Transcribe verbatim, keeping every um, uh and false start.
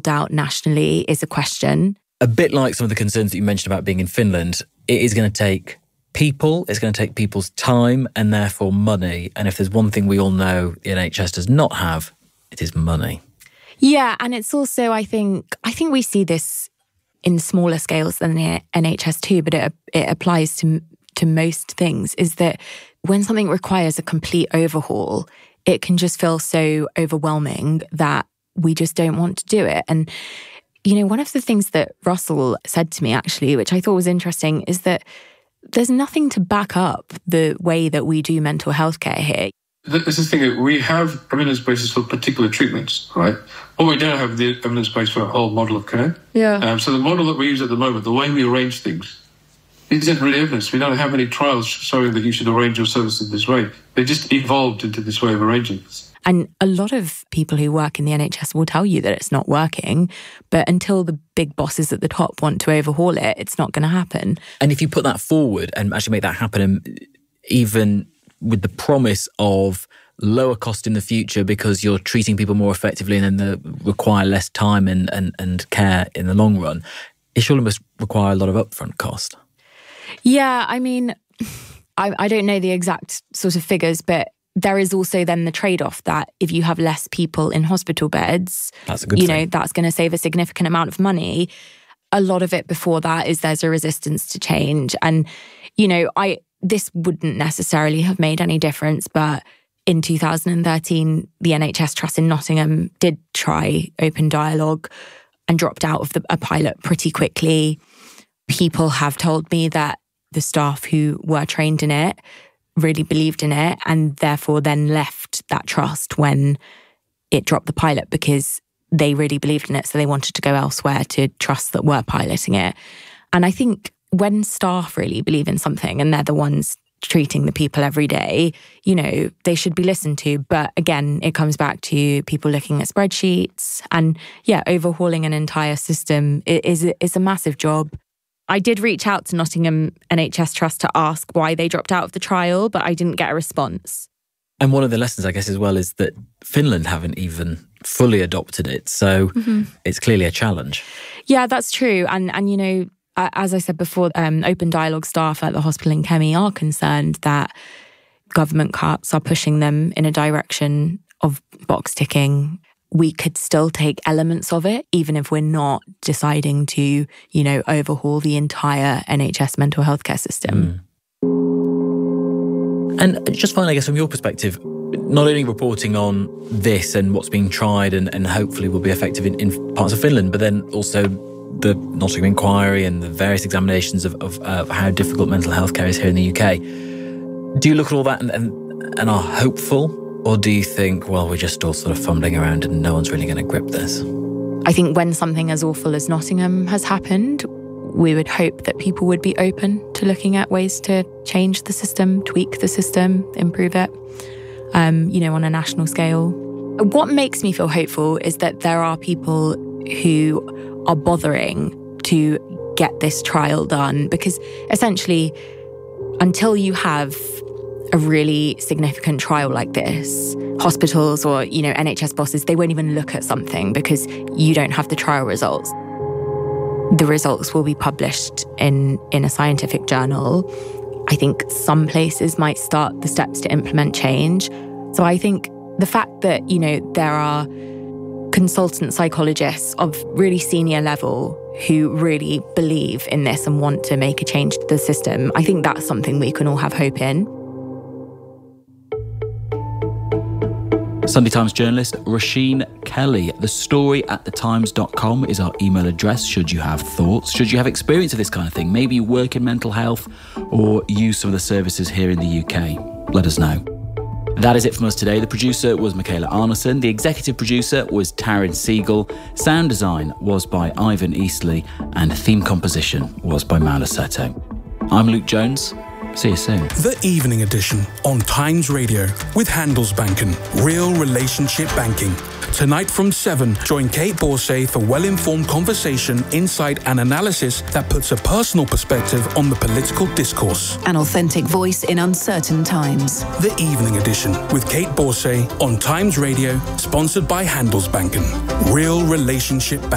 rolled out nationally is a question. A bit like some of the concerns that you mentioned about being in Finland, it is going to take people, it's going to take people's time and therefore money. And if there's one thing we all know the N H S does not have, it is money. Yeah, and it's also, I think, I think we see this in smaller scales than the N H S too, but it, it applies to to most things, is that when something requires a complete overhaul, it can just feel so overwhelming that we just don't want to do it. And, you know, one of the things that Russell said to me, actually, which I thought was interesting, is that there's nothing to back up the way that we do mental health care here. This is the thing, we have evidence bases for particular treatments, right? But we don't have the evidence base for a whole model of care. Yeah. Um, so the model that we use at the moment, the way we arrange things, isn't really evidence. We don't have any trials showing that you should arrange your services this way. They just evolved into this way of arranging this. And a lot of people who work in the N H S will tell you that it's not working, but until the big bosses at the top want to overhaul it, it's not going to happen. And if you put that forward and actually make that happen, even with the promise of lower cost in the future because you're treating people more effectively and then they require less time and, and, and care in the long run, it surely must require a lot of upfront cost. Yeah, I mean, I, I don't know the exact sort of figures, but there is also then the trade-off that if you have less people in hospital beds, that's a good you thing. know, that's going to save a significant amount of money. A lot of it before that is there's a resistance to change. And, you know, I this wouldn't necessarily have made any difference, but in two thousand thirteen, the N H S Trust in Nottingham did try open dialogue and dropped out of the, a pilot pretty quickly. People have told me that the staff who were trained in it really believed in it and therefore then left that trust when it dropped the pilot because they really believed in it. So they wanted to go elsewhere to trusts that were piloting it. And I think when staff really believe in something and they're the ones treating the people every day, you know, they should be listened to. But again, it comes back to people looking at spreadsheets and yeah, overhauling an entire system is, is a massive job. I did reach out to Nottingham N H S Trust to ask why they dropped out of the trial, but I didn't get a response. And one of the lessons, I guess, as well, is that Finland haven't even fully adopted it. So mm-hmm. it's clearly a challenge. Yeah, that's true. And, and you know, as I said before, um, open dialogue staff at the hospital in Kemi are concerned that government cuts are pushing them in a direction of box ticking. We could still take elements of it, even if we're not deciding to, you know, overhaul the entire N H S mental health care system. Mm. And just finally, I guess, from your perspective, not only reporting on this and what's being tried and, and hopefully will be effective in, in parts of Finland, but then also the Nottingham Inquiry and the various examinations of, of, of how difficult mental health care is here in the U K. Do you look at all that and, and, and are hopeful? Or do you think, well, we're just all sort of fumbling around and no one's really going to grip this? I think when something as awful as Nottingham has happened, we would hope that people would be open to looking at ways to change the system, tweak the system, improve it, um, you know, on a national scale. What makes me feel hopeful is that there are people who are bothering to get this trial done, because essentially, until you have a really significant trial like this, hospitals or, you know, N H S bosses, they won't even look at something because you don't have the trial results. The results will be published in, in a scientific journal. I think some places might start the steps to implement change. So I think the fact that, you know, there are consultant psychologists of really senior level who really believe in this and want to make a change to the system, I think that's something we can all have hope in. Sunday Times journalist Roisin Kelly. The story at the times dot com is our email address should you have thoughts, should you have experience of this kind of thing. Maybe you work in mental health or use some of the services here in the U K. Let us know. That is it from us today. The producer was Michaela Arneson. The executive producer was Taryn Siegel. Sound design was by Ivan Eastley. And theme composition was by Maula Seto. I'm Luke Jones. See you soon. The Evening Edition on Times Radio with Handelsbanken, real relationship banking. Tonight from seven, join Kate Borsay for well-informed conversation, insight and analysis that puts a personal perspective on the political discourse. An authentic voice in uncertain times. The Evening Edition with Kate Borsay on Times Radio, sponsored by Handelsbanken, real relationship banking.